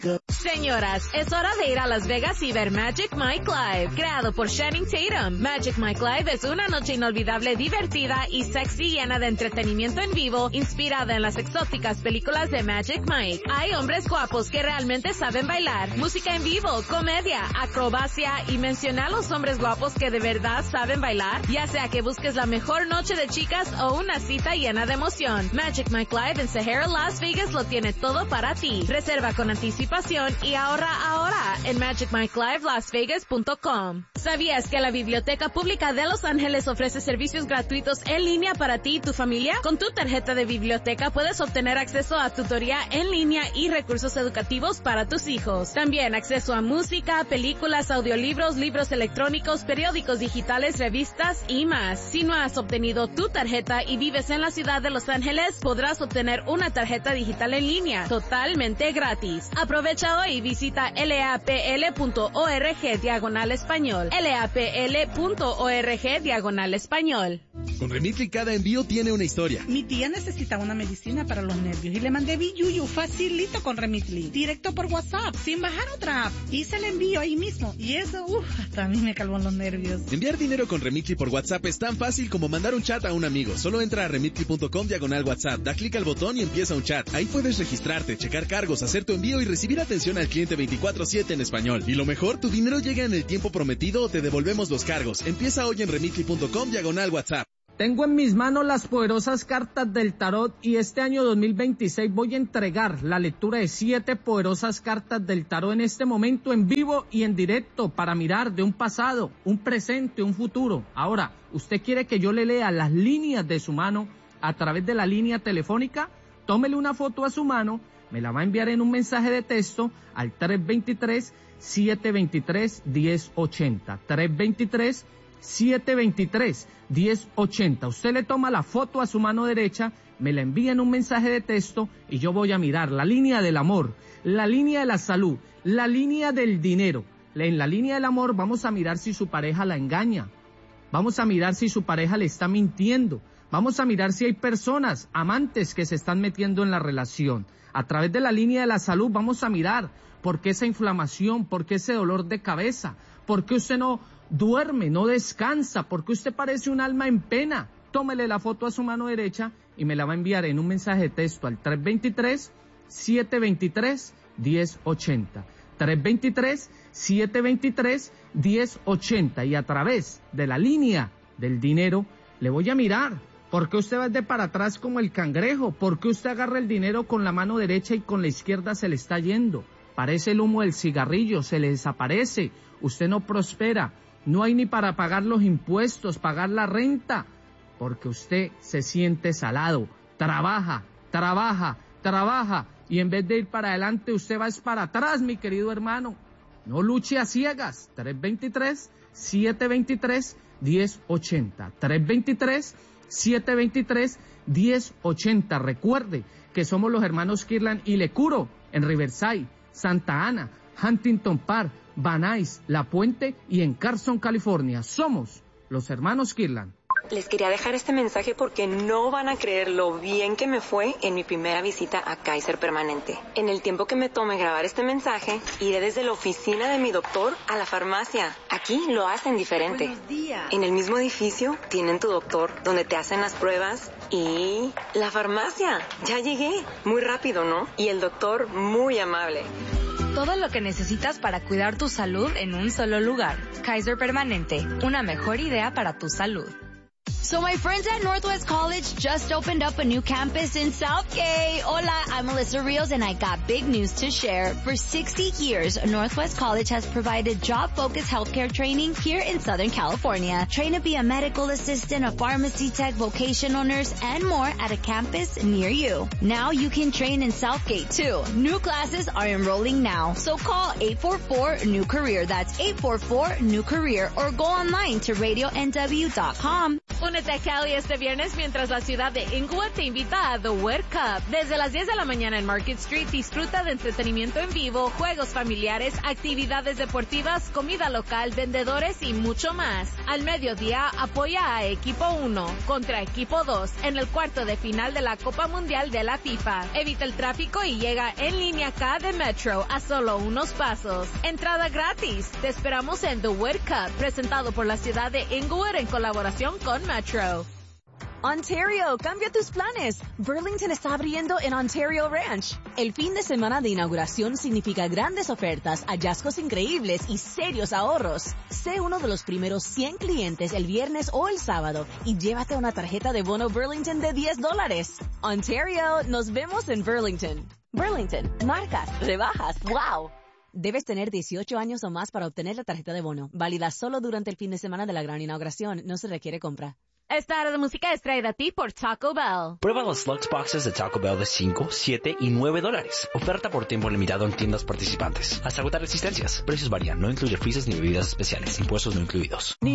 Señoras, es hora de ir a Las Vegas y ver Magic Mike Live, creado por Channing Tatum. Magic Mike Live es una noche inolvidable, divertida y sexy, llena de entretenimiento en vivo, inspirada en las exóticas películas de Magic Mike. Hay hombres guapos que realmente saben bailar, música en vivo, comedia, acrobacia y menciona a los hombres guapos que de verdad saben bailar, ya sea que busques la mejor noche de chicas o una cita llena de emoción. Magic Mike Live en Sahara, Las Vegas lo tiene todo para ti. Reserva con anticipación y ahorra ahora en magicmikelivelasvegas.com. ¿Sabías que la Biblioteca Pública de Los Ángeles ofrece servicios gratuitos en línea para ti y tu familia? Con tu tarjeta de biblioteca puedes obtener acceso a tutoría en línea y recursos educativos para tus hijos. También acceso a música, películas, audiolibros, libros electrónicos, periódicos digitales, revistas y más. Si no has obtenido tu tarjeta y vives en la ciudad de Los Ángeles, podrás obtener una tarjeta digital en línea totalmente gratis. Aprovecha hoy y visita lapl.org/español. lapl.org/español. Con Remitly cada envío tiene una historia. Mi tía necesitaba una medicina para los nervios y le mandé Biyuyu facilito con Remitly. Directo por WhatsApp, sin bajar otra app. Hice el envío ahí mismo y eso, hasta a mí me calmó los nervios. Enviar dinero con Remitly por WhatsApp es tan fácil como mandar un chat a un amigo. Solo entra a remitly.com/WhatsApp, da clic al botón y empieza un chat. Ahí puedes registrarte, checar cargos, hacer tu envío y recibir atención al cliente 24/7 en español. Y lo mejor, tu dinero llega en el tiempo prometido o te devolvemos los cargos. Empieza hoy en remitly.com/WhatsApp. Tengo en mis manos las poderosas cartas del tarot y este año 2026 voy a entregar la lectura de 7 poderosas cartas del tarot en este momento en vivo y en directo para mirar de un pasado, un presente, un futuro. Ahora, ¿usted quiere que yo le lea las líneas de su mano a través de la línea telefónica? Tómele una foto a su mano, me la va a enviar en un mensaje de texto al 323-723-1080. 323-723-1080. Usted le toma la foto a su mano derecha, me la envía en un mensaje de texto y yo voy a mirar la línea del amor, la línea de la salud, la línea del dinero. En la línea del amor vamos a mirar si su pareja la engaña, vamos a mirar si su pareja le está mintiendo, vamos a mirar si hay personas, amantes que se están metiendo en la relación. A través de la línea de la salud vamos a mirar por qué esa inflamación, por qué ese dolor de cabeza, por qué usted no duerme, no descansa, por qué usted parece un alma en pena. Tómele la foto a su mano derecha y me la va a enviar en un mensaje de texto al 323-723-1080. 323-723-1080 y a través de la línea del dinero le voy a mirar. ¿Por qué usted va de para atrás como el cangrejo? ¿Por qué usted agarra el dinero con la mano derecha y con la izquierda se le está yendo? Parece el humo del cigarrillo, se le desaparece. Usted no prospera. No hay ni para pagar los impuestos, pagar la renta. Porque usted se siente salado. Trabaja, trabaja, trabaja. Y en vez de ir para adelante, usted va para atrás, mi querido hermano. No luche a ciegas. 323-723-1080. 323-723-1080. Recuerde que somos los hermanos Kirlan y le curo en Riverside, Santa Ana, Huntington Park, Van Nuys, La Puente y en Carson, California. Somos los hermanos Kirlan. Les quería dejar este mensaje porque no van a creer lo bien que me fue en mi primera visita a Kaiser Permanente. En el tiempo que me tome grabar este mensaje, iré desde la oficina de mi doctor a la farmacia. Aquí lo hacen diferente. Buenos días. En el mismo edificio tienen tu doctor, donde te hacen las pruebas y la farmacia. Ya llegué. Muy rápido, ¿no? Y el doctor muy amable. Todo lo que necesitas para cuidar tu salud en un solo lugar. Kaiser Permanente, una mejor idea para tu salud. So my friends at Northwest College just opened up a new campus in Southgate. Hola, I'm Melissa Rios and I got big news to share. For 60 years, Northwest College has provided job-focused healthcare training here in Southern California. Train to be a medical assistant, a pharmacy tech, vocational nurse, and more at a campus near you. Now you can train in Southgate too. New classes are enrolling now. So call 844-NEW-CAREER. That's 844-NEW-CAREER or go online to radionw.com. Únete a Cali este viernes mientras la ciudad de Inglewood te invita a The World Cup. Desde las 10 de la mañana en Market Street disfruta de entretenimiento en vivo, juegos familiares, actividades deportivas, comida local, vendedores y mucho más. Al mediodía apoya a Equipo 1 contra Equipo 2 en el cuarto de final de la Copa Mundial de la FIFA. Evita el tráfico y llega en línea K de Metro a solo unos pasos. Entrada gratis. Te esperamos en The World Cup, presentado por la ciudad de Inglewood en colaboración con Metro. Ontario, cambia tus planes. Burlington está abriendo en Ontario Ranch. El fin de semana de inauguración significa grandes ofertas, hallazgos increíbles y serios ahorros. Sé uno de los primeros 100 clientes el viernes o el sábado y llévate una tarjeta de bono Burlington de $10. Ontario, nos vemos en Burlington. Burlington, marcas, rebajas, wow. Debes tener 18 años o más para obtener la tarjeta de bono. Válida solo durante el fin de semana de la gran inauguración. No se requiere compra. Esta hora de música es traída a ti por Taco Bell. Prueba los Lux Boxes de Taco Bell de $5, $7 y $9. Oferta por tiempo limitado en tiendas participantes. Hasta agotar existencias. Precios varían. No incluye freezes ni bebidas especiales. Impuestos no incluidos.